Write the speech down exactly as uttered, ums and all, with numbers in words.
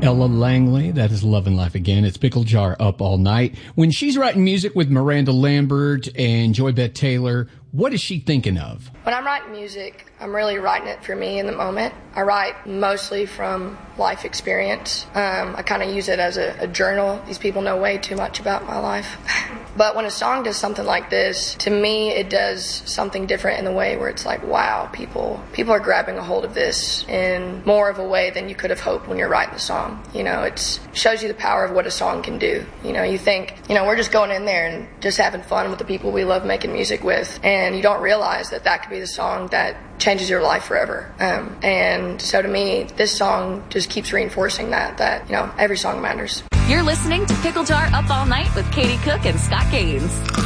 Ella Langley, that is Love and Life Again. It's Pickle Jar Up All Night. When she's writing music with Miranda Lambert and Joy Beth Taylor, what is she thinking of? When I'm writing music, I'm really writing it for me in the moment. I write mostly from life experience. Um, I kind of use it as a, a journal. These people know way too much about my life. But when a song does something like this, to me, it does something different in the way where it's like, wow, people people are grabbing a hold of this in more of a way than you could have hoped when you're writing the song. You know, it shows you the power of what a song can do. You know, you think, you know, we're just going in there and just having fun with the people we love making music with, and you don't realize that that could be the song that changes your life forever. Um, and so to me, this song just keeps reinforcing that, that, you know, every song matters. You're listening to Pickle Jar Up All Night with Katie Cook and Scott Gaines.